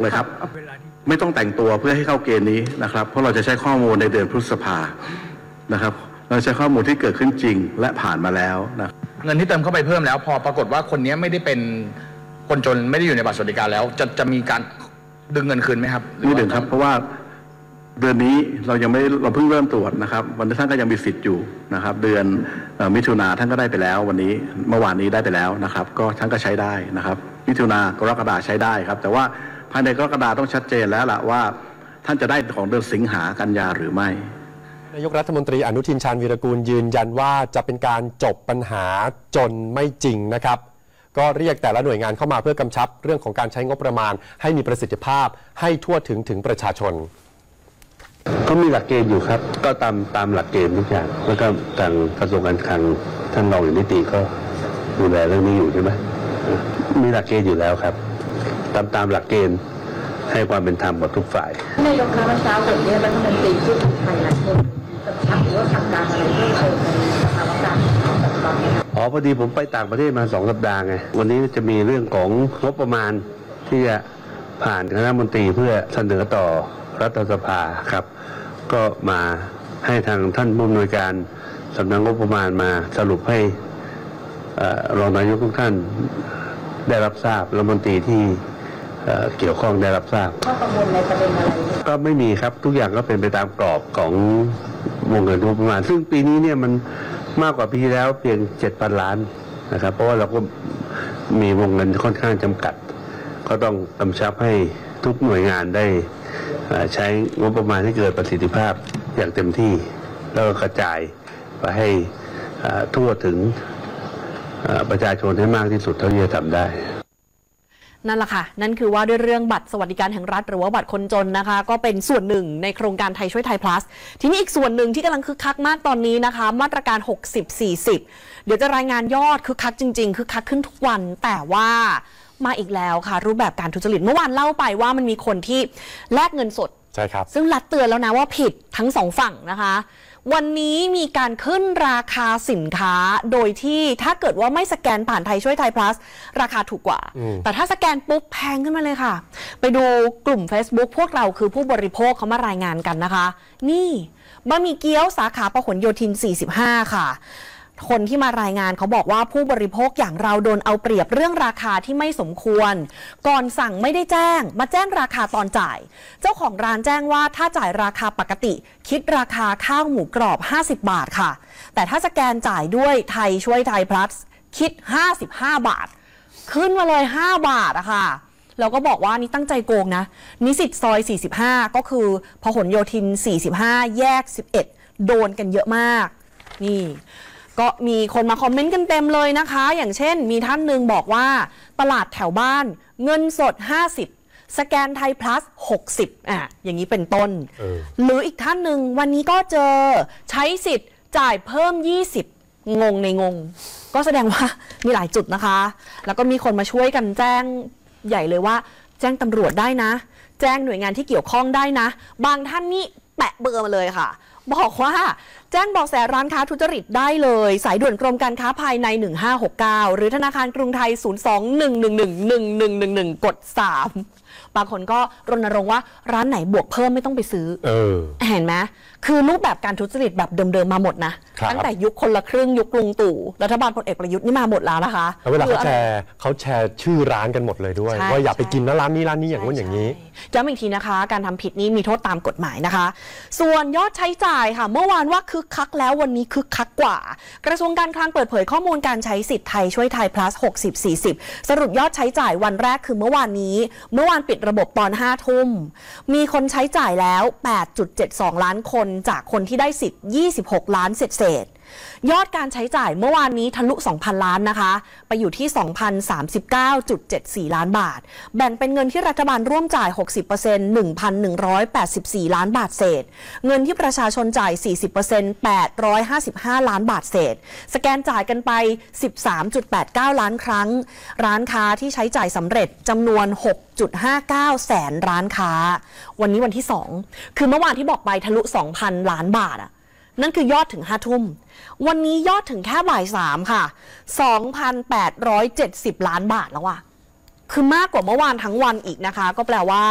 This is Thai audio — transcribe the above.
เลยครับไม่ต้องแต่งตัวเพื่อให้เข้าเกณฑ์นี้นะครับเพราะเราจะใช้ข้อมูลในเดือนพฤษภานะครับเราใช้ข้อมูลที่เกิดขึ้นจริงและผ่านมาแล้วนะเงินที่เติมเข้าไปเพิ่มแล้วพอปรากฏว่าคนนี้ไม่ได้เป็นคนจนไม่ได้อยู่ในบัตรสวัสดิการแล้วจะมีการดึงเงินคืนไหมครับนี่ดึงครับเพราะว่าเดือนนี้เราเพิ่งเริ่มตรวจนะครับวันนี้ท่านก็ยังมีสิทธิ์อยู่นะครับเดือนมิถุนาท่านก็ได้ไปแล้ววันนี้เมื่อวานนี้ได้ไปแล้วนะครับก็ท่านก็ใช้ได้นะครับมิถุนากรกฎาใช้ได้ครับแต่ว่าภายในกรกฎาต้องชัดเจนแล้วล่ะว่าท่านจะได้ของเดือนสิงหากันยาหรือไม่นายกรัฐมนตรีอนุทินชาญวีรกูลยืนยันว่าจะเป็นการจบปัญหาจนไม่จริงนะครับก็เรียกแต่ละหน่วยงานเข้ามาเพื่อกำชับเรื่องของการใช้งบประมาณให้มีประสิทธิภาพให้ทั่วถึงประชาชนก็มีหลักเกณฑ์อยู่ครับก็ตามหลักเกณฑ์ทุกอย่างแล้วก็ทางกระทรวงการคลังท่านรองนิติก็ดูแลเรื่องนี้อยู่ใช่ไหมมีหลักเกณฑ์อยู่แล้วครับตามหลักเกณฑ์ให้ความเป็นธรรมกับทุกฝ่ายนายกคะเมื่อเช้าผมเนี่ยรัฐมนตรีพูดถึงไทยหลายคนจะชักหรือว่าสั่งการอะไรเพิ่มเติมในสภาวะการตอนนี้ครับพอดีผมไปต่างประเทศมา2 สัปดาห์ไงวันนี้จะมีเรื่องของงบประมาณที่จะผ่านคณะรัฐมนตรีเพื่อเสนอต่อรัฐสภาครับก็มาให้ทางท่านผู้อำนวยการสำนักงบประมาณมาสรุปให้รองนายกทุกท่านได้รับทราบรัฐมนตรีที่เกี่ยวข้องได้รับทราบข้อกังวลในประเด็นอะไรก็ไม่มีครับทุกอย่างก็เป็นไปตามกรอบของวงเงินงบประมาณซึ่งปีนี้เนี่ยมันมากกว่าปีที่แล้วเพียง 7,000 ล้านนะครับเพราะว่าเราก็มีวงเงินค่อนข้างจำกัดก็ต้องกำชับให้ทุกหน่วยงานได้ใช้งบประมาณให้เกิดประสิทธิภาพอย่างเต็มที่แล้วก็กระจายไปให้ทั่วถึงประชาชนให้มากที่สุดเท่าที่จะทำได้นั่นแหละค่ะนั่นคือว่าด้วยเรื่องบัตรสวัสดิการแห่งรัฐหรือว่าบัตรคนจนนะคะก็เป็นส่วนหนึ่งในโครงการไทยช่วยไทย plus ทีนี้อีกส่วนหนึ่งที่กำลังคึกคักมากตอนนี้นะคะมาตรการ60-40เดี๋ยวจะรายงานยอดคึกคักจริงๆคึกคักขึ้นทุกวันแต่ว่ามาอีกแล้วค่ะรูปแบบการทุจริตเมื่อวานเล่าไปว่ามันมีคนที่แลกเงินสดใช่ครับซึ่งรัฐเตือนแล้วนะว่าผิดทั้งสองฝั่งนะคะวันนี้มีการขึ้นราคาสินค้าโดยที่ถ้าเกิดว่าไม่สแกนผ่านไทยช่วยไทย plus ราคาถูกกว่าแต่ถ้าสแกนปุ๊บแพงขึ้นมาเลยค่ะไปดูกลุ่ม Facebook พวกเราคือผู้บริโภคเขามารายงานกันนะคะนี่บะหมี่เกี๊ยวสาขาพหลโยธิน45ค่ะคนที่มารายงานเขาบอกว่าผู้บริโภคอย่างเราโดนเอาเปรียบเรื่องราคาที่ไม่สมควรก่อนสั่งไม่ได้แจ้งมาแจ้งราคาตอนจ่ายเจ้าของร้านแจ้งว่าถ้าจ่ายราคาปกติคิดราคาข้าวหมูกรอบ50 บาทค่ะแต่ถ้าสแกนจ่ายด้วยไทยช่วยไทย plus คิด55 บาทขึ้นมาเลย5 บาทอะค่ะเราก็บอกว่านี่ตั้งใจโกงนะนิสิตซอย45ก็คือพหลโยธิน45แยก11โดนกันเยอะมากนี่ก็มีคนมาคอมเมนต์กันเต็มเลยนะคะอย่างเช่นมีท่านหนึ่งบอกว่าตลาดแถวบ้านเงินสด50สแกนไทย plus 60อย่างนี้เป็นต้นหรืออีกท่านหนึ่งวันนี้ก็เจอใช้สิทธิ์จ่ายเพิ่ม20งงในงงก็แสดงว่ามีหลายจุดนะคะแล้วก็มีคนมาช่วยกันแจ้งใหญ่เลยว่าแจ้งตำรวจได้นะแจ้งหน่วยงานที่เกี่ยวข้องได้นะบางท่านนี่แปะเบอร์มาเลยค่ะบอกว่าแจ้งเบาะแสร้านค้าทุจริตได้เลยสายด่วนกรมการค้าภายใน1569หรือธนาคารกรุงไทย02-111-1111กด3บางคนก็รณรงค์ว่าร้านไหนบวกเพิ่มไม่ต้องไปซื้อเห็นไหมคือรูปแบบการทุจริตแบบเดิมๆมาหมดนะตั้งแต่ยุคคนละครึ่งยุคลุงตู่รัฐบาลพลเอกประยุทธ์นี่มาหมดแล้วนะคะแล้วเวลาเขาแชร์ชื่อร้านกันหมดเลยด้วยว่าอย่าไปกินนะร้านนี้อย่างนู้นอย่างนี้ย้ำอีกทีนะคะการทำผิดนี้มีโทษตามกฎหมายนะคะส่วนยอดใช้จ่ายค่ะเมื่อวานว่าคึกคักแล้ววันนี้คึกคักกว่ากระทรวงการคลังเปิดเผยข้อมูลการใช้สิทธิ์ไทยช่วยไทย plus 60-40สรุปยอดใช้จ่ายวันแรกคือเมื่อวานปิดระบบตอน5 ทุ่มมีคนใช้จ่ายแล้ว 8.72 ล้านคนจากคนที่ได้สิทธิ์26 ล้านเศษยอดการใช้จ่ายเมื่อวานนี้ทะลุ 2,000 ล้านนะคะไปอยู่ที่ 2,039.74 ล้านบาทแบ่งเป็นเงินที่รัฐบาลร่วมจ่าย 60% 1,184 ล้านบาทเศษเงินที่ประชาชนจ่าย 40% 855 ล้านบาทเศษสแกนจ่ายกันไป 13.89 ล้านครั้งร้านค้าที่ใช้จ่ายสำเร็จจำนวน 6.59 แสนร้านค้าวันนี้วันที่2คือเมื่อวานที่บอกไปทะลุ 2,000 ล้านบาทนั่นคือยอดถึง5 ทุ่มวันนี้ยอดถึงแค่บ่าย3ค่ะ 2,870 ล้านบาทแล้วคือมากกว่าเมื่อวานทั้งวันอีกนะคะก็แปลว่า